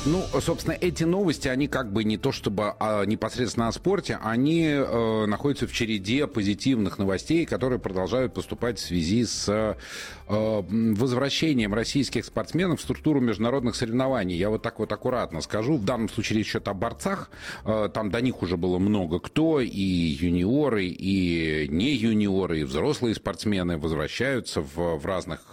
Ну, собственно, эти новости, они как бы не то чтобы непосредственно о спорте, они находятся в череде позитивных новостей, которые продолжают поступать в связи с возвращением российских спортсменов в структуру международных соревнований. Я вот так вот аккуратно скажу. В данном случае речь идет о борцах. Там до них уже было много кто. И юниоры, и не юниоры, и взрослые спортсмены возвращаются в разных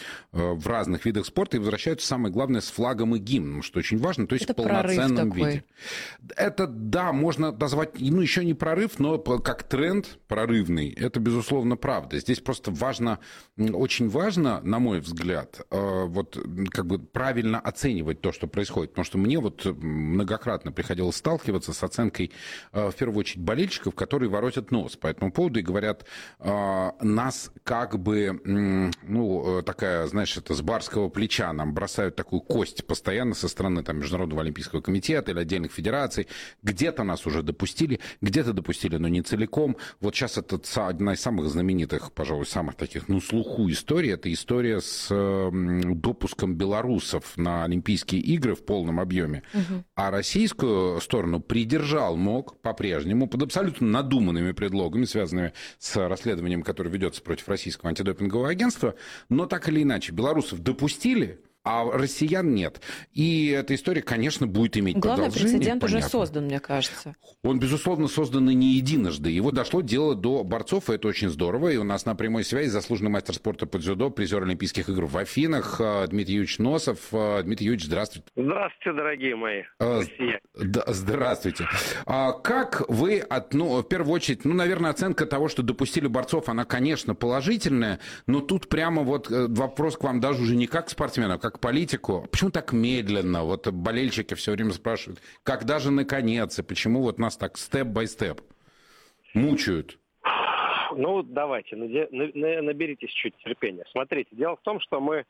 видах спорта и возвращаются, самое главное, с флагом и гимном, что очень важно, то есть Это в полноценном виде. такой. Это, да, можно назвать, ну, еще не прорыв, но как тренд прорывный, это, безусловно, правда. Здесь просто важно, очень важно, на мой взгляд, вот как бы правильно оценивать то, что происходит, потому что мне вот многократно приходилось сталкиваться с оценкой, в первую очередь, болельщиков, которые воротят нос по этому поводу и говорят, нас как бы, ну, такая, знаешь, это с барского плеча, нам бросают такую кость постоянно со стороны там, Международного олимпийского комитета или отдельных федераций. Где-то нас уже допустили, где-то допустили, но не целиком. Вот сейчас это одна из самых знаменитых, пожалуй, самых таких, ну, слуху историй. Это история с допуском белорусов на Олимпийские игры в полном объеме. Угу. А российскую сторону придержал МОК по-прежнему под абсолютно надуманными предлогами, связанными с расследованием, которое ведется против российского антидопингового агентства. Но так или иначе, белорусов допустили, а россиян нет. И эта история, конечно, будет иметь главный продолжение. Прецедент понятно. уже создан, мне кажется. Он, безусловно, создан и не единожды. Его дошло дело до борцов, и это очень здорово. И у нас на прямой связи заслуженный мастер спорта по дзюдо, призер Олимпийских игр в Афинах Дмитрий Юрьевич Носов. Дмитрий Юрьевич, здравствуйте. Здравствуйте, дорогие мои россияне. Здравствуйте. Как вы, в первую очередь, наверное, оценка того, что допустили борцов, она, конечно, положительная, но тут прямо вот вопрос к вам даже уже не как к спортсмену, а как к политику. Почему так медленно? Вот болельщики все время спрашивают, когда же наконец, и почему вот нас так степ-бай-степ мучают? Ну, давайте, наберитесь чуть терпения. Смотрите, дело в том, что мы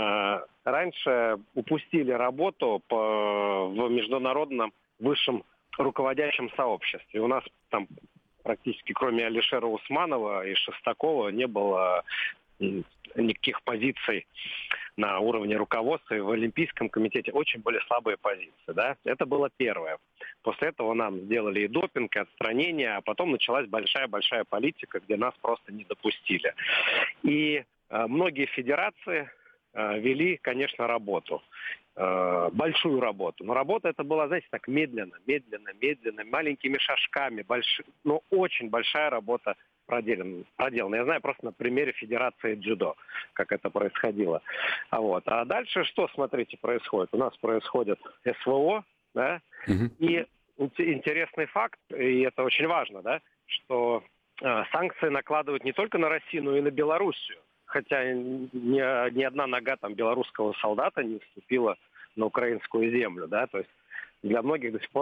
раньше упустили работу в международном высшем руководящем сообществе. У нас там практически кроме Алишера Усманова и Шестакова не было никаких позиций на уровне руководства. И в Олимпийском комитете очень были слабые позиции. Да? Это было первое. После этого нам сделали и допинг, и отстранение, а потом началась большая-большая политика, где нас просто не допустили. И многие федерации вели, конечно, работу. Большую работу. Но работа эта была, знаете, так медленно, маленькими шажками, но очень большая работа проделана. Я знаю просто на примере Федерации дзюдо, как это происходило. А дальше что, смотрите, происходит? У нас происходит СВО, да, и интересный факт, и это очень важно, да, что санкции накладывают не только на Россию, но и на Белоруссию. Хотя ни одна нога там белорусского солдата не вступила на украинскую землю, да, то есть для многих до сих пор